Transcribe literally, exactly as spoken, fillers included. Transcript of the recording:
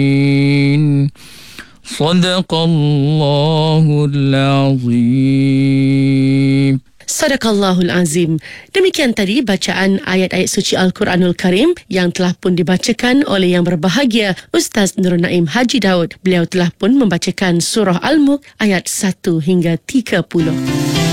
Sadaqallahul Azim. Sadaqallahul Azim. Demikian tadi bacaan ayat-ayat suci Al-Quranul Karim yang telah pun dibacakan oleh yang berbahagia Ustaz Nurul Naim Haji Daud. Beliau telah pun membacakan surah Al-Mulk ayat satu hingga tiga puluh.